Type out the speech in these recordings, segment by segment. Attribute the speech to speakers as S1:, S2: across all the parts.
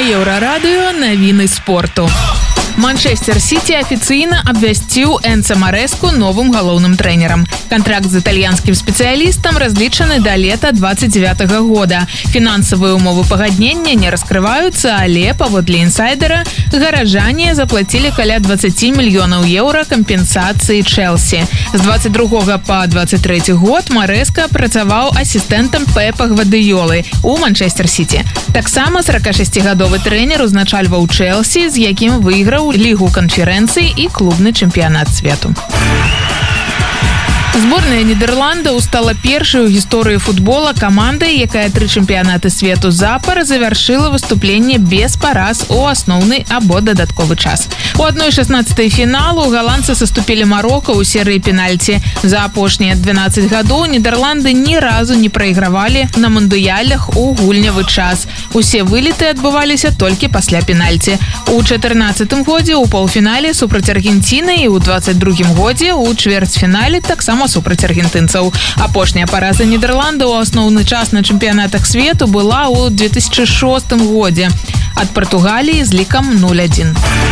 S1: Еўрарадыё навіны спорту. Манчестер Сити официально обвясціў Энцо Марэску новым галоўным трэнерам. Контракт з італьянскім спецыялістам разлічаны да лета 29 года. Фінансавыя умовы пагаднення не раскрываюцца, але, паводле інсайдера, гаражане заплатілі каля 20 мільёнаў еўра кампенсацыі Чэлсі. З 22 па 23 год Марэска працаваў асістэнтам Пепа Гвардыёлы у Манчестер Сити. Таксама 46-гадовы трэнер узначальваў Чэлсі, з якім выйграў Лігу канферэнцый і клубны чэмпіянат свету. Зборная Нідерландаў стала першай у гісторыі футбола камандай, якая 3 чэмпіянаты свету запар завяршыла выступленне без параз у асноўны або дадатковы час. У 1/16 фіналу галандцы саступілі Марока ў серыі пенальці. За апошнія 12 гадоў Нідерланды ні разу не прайгравалі на мундыялях у гульнявы час. Усе вылеты адбываліся толькі пасля пенальці. У 14 годзе ў паўфінале супраць Аргенціны і ў 22 годзе ў чвэрцьфінале таксама супраць аргентынцаў. Апошняя параза Нідерландаў у асноўны час на чэмпіянатах свету была ў 2006 годзе ад Партугаліі з лікам 0-1.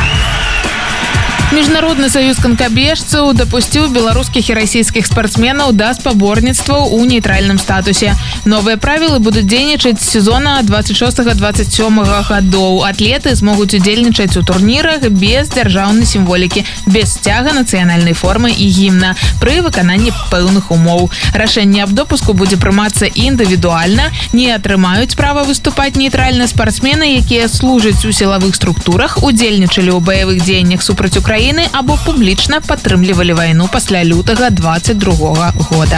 S1: Міжнародны саюз канкабежцаў дапусціў беларускіх і расійскіх спартсменаў да спаборніцтваў у нейтральным статусе. Новыя правілы будуць дзейнічаць з сезона 26-27 гадоў. Атлеты змогуць удзельнічаць у турнірах без дзяржаўнай сімволікі, без сцяга нацыянальнай формы і гімна, пры выкананні пэўных умоў. Рашэнне аб допуску будзе прымацца індывідуальна. Не атрымаюць права выступаць нейтральныя спартсмены, якія служаць у сілавых структурах, удзельнічалі ў баявых дзеяннях супраць Украіны або публічна падтрымлівалі вайну пасля лютага 22 года.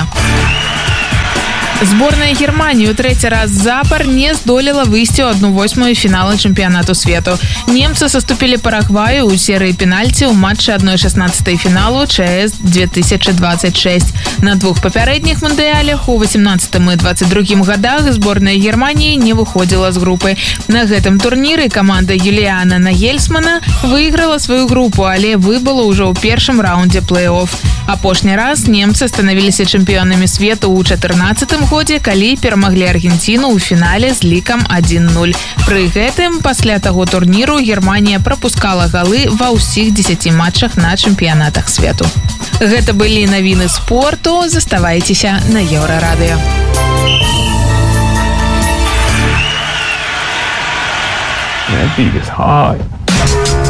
S1: Зборная Германії у трэці раз запар не здолела выйсці ў 1/8 фінала чэмпіянату свету. Немцы саступілі Парагваю ў серыі пенальці ў матчы 1/16 фіналу ЧС 2026. На двух папярэдніх мундыялях у 18 і 22 годах зборная Германії не выходзіла з групы. На гэтым турніры каманда Юліана Нагельсмана выйграла сваю групу, але выбыла ўжо ў першым раундзе плэй-офф. Апошні раз немцы станавіліся чэмпіёнамі свету ў 14 годзе, калі перамаглі Аргенціну ў фінале з лікам 1-0. Пры гэтым, пасля таго турніру Германія прапускала галы ва ўсіх 10 матчах на чэмпіянатах свету. Гэта былі навіны спорту. Заставайцеся на Еўрарадыё.
S2: That beat is hard.